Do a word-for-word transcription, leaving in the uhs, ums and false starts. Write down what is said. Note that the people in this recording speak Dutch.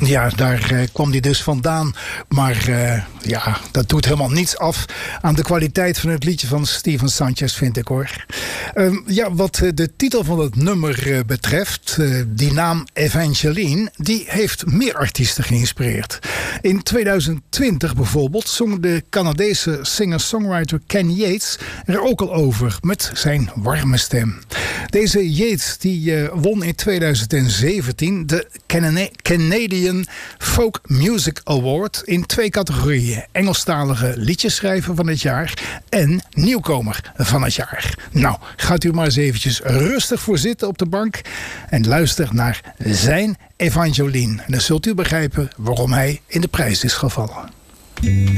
Ja, daar uh, kwam hij dus vandaan. Maar uh, ja, dat doet helemaal niets af aan de kwaliteit van het liedje van Steven Sanchez, vind ik hoor. Uh, ja, wat uh, de titel van het nummer uh, betreft, uh, die naam Evangeline, die heeft meer artiesten geïnspireerd. In tweeduizend twintig bijvoorbeeld zong de Canadese singer-songwriter Ken Yates er ook al over met zijn warme stem. Deze Yates die uh, won in tweeduizend zeventien de Cana- Canadian Folk Music Award in twee categorieën. Engelstalige liedjeschrijver van het jaar en nieuwkomer van het jaar. Nou, gaat u maar eens eventjes rustig voor zitten op de bank en luister naar zijn Evangeline. En dan zult u begrijpen waarom hij in de prijs is gevallen.